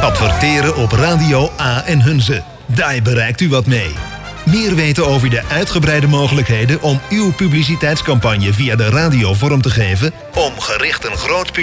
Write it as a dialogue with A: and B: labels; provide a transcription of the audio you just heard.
A: Adverteren op Radio A en Hunze. Daar bereikt u wat mee. Meer weten over de uitgebreide mogelijkheden om uw publiciteitscampagne via de radio vorm te geven om gericht een groot publiek